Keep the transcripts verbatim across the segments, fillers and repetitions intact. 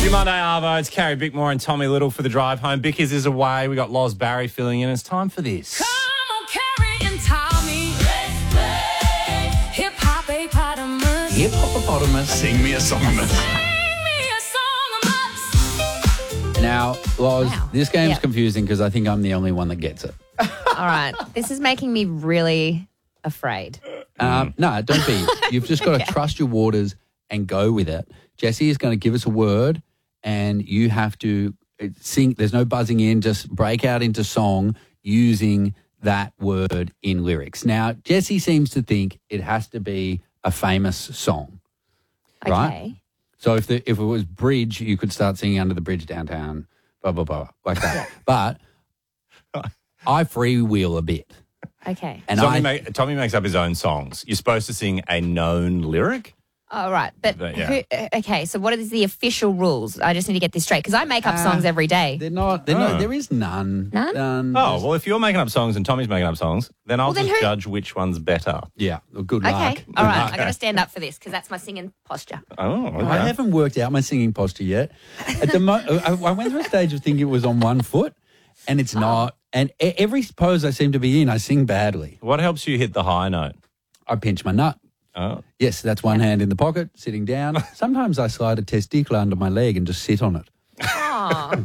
Good Monday, Arvo. It's Carrie Bickmore and Tommy Little for the drive home. Bickies is away. We got Loz Barry filling in. It's time for this. Come on, Carrie and Tommy. Let's play hip-hop hippopotamus. Hippopotamus. Sing me a song. Sing me a song of us. Now, Loz, Wow. this game's Yeah. confusing because I think I'm the only one that gets it. All right. This is making me really afraid. Um, no, don't be. You've just got to trust your waters and go with it. Jesse is going to give us a word and you have to sing. There's no buzzing in. Just break out into song using that word in lyrics. Now, Jesse seems to think it has to be a famous song, Okay. right? So if the if it was Bridge, you could start singing Under the Bridge Downtown, blah, blah, blah, like that. But I freewheel a bit. Okay. And Tommy, I, make, Tommy makes up his own songs. You're supposed to sing a known lyric. All right. But, But, yeah. who, uh, okay, so what is the official rules? I just need to get this straight because I make up songs every day. they're not, they're Oh. not, there is none. None? None. Oh, well, if you're making up songs and Tommy's making up songs, then I'll Well, then just who- judge which one's better. Yeah, well, good Okay. luck. All right. I got to stand up for this because that's my singing posture. Oh, okay. I haven't worked out my singing posture yet. At the mo- I I went through a stage of thinking it was on one foot, and it's not. And e- every pose I seem to be in, I sing badly. What helps you hit the high note? I pinch my nut. Oh. Yes, that's one hand in the pocket, sitting down. Sometimes I slide a testicle under my leg and just sit on it. Oh.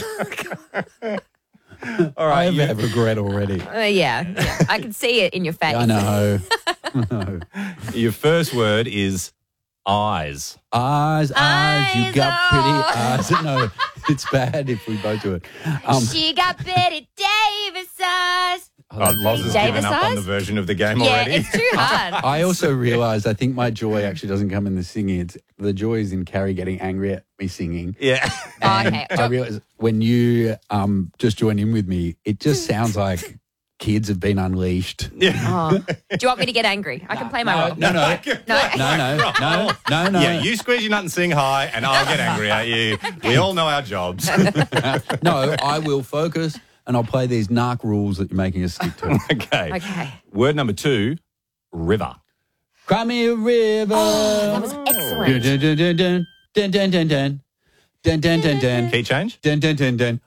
All I right. have, You, have regret already. Uh, yeah, yeah. I can see it in your face. I know. No. your first word is eyes. Eyes, eyes, you Eyes, got oh. pretty eyes. No, it's bad if we both do it. Um, She got Betty Davis eyes. Oh, Loz has Davis given up on eyes? the version of the game Yeah, already. it's too hard. I also realised I think my joy actually doesn't come in the singing. It's the joy is in Carrie getting angry at me singing. yeah. Oh, okay. I realised when you um, just join in with me, it just sounds like kids have been unleashed. Oh. Do you want me to get angry? I can play my role. No, no, No. no, no, no, no, no. Yeah, you squeeze your nut and sing high, and I'll get angry at you. We all know our jobs. No, I will focus and I'll play these narc rules that you're making us stick to. Okay. Okay. Word number two, river. Cry me a river. Oh, that was Dun, excellent. dun, dun, dun, dun, dun, dun, dun, dun. Dun, dun, dun, dun. Key change? Dun, dun, dun, dun.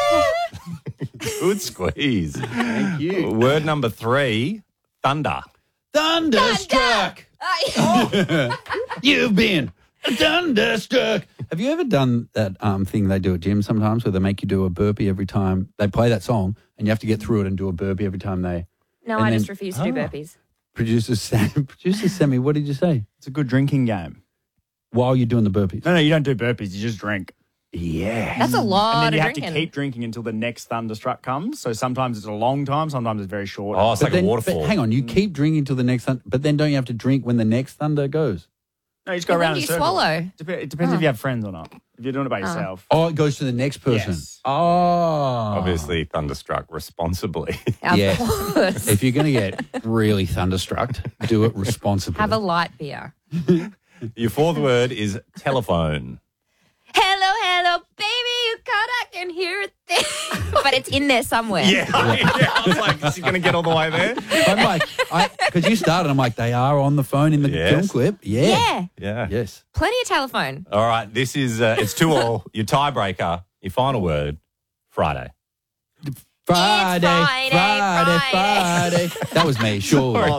Good squeeze. Thank you. Word number three, thunder. Thunderstruck. You've been thunderstruck. Have you ever done that um, thing they do at gym sometimes where they make you do a burpee every time they play that song and you have to get through it and do a burpee every time they... No, And I then- just refuse to do Oh. burpees. Producer Sam, producer Sammy, what did you say? It's a good drinking game. While you're doing the burpees. No, no, you don't do burpees. You just drink. Yeah. That's a lot and then you of have drinking. to keep drinking until the next thunderstruck comes. So sometimes it's a long time, sometimes it's very short. Oh, it's But like then, a but waterfall. hang on, you keep drinking till the next thunder, but then don't you have to drink when the next thunder goes? no, you just go And when around do in you circles. swallow? Dep- It depends Oh. if you have friends or not. If you're doing it by yourself. Oh, it goes to the next person. Yes. Oh. Obviously, thunderstruck responsibly. Of Yeah. course. If you're going to get really thunderstruck, do it responsibly. Have a light beer. Your fourth word is telephone. Hello, hello, baby, you called, I can hear it there. But it's in there somewhere. Yeah, yeah. I was like, is he going to get all the way there? I'm like, because you started, I'm like, they are on the phone in the Yes. film clip. Yeah. Yeah. Yeah. Yes. Plenty of telephone. All right, this is, uh, it's two all. Your tiebreaker, your final word, Friday. Friday, Friday, Friday, Friday. Friday. That was me, surely.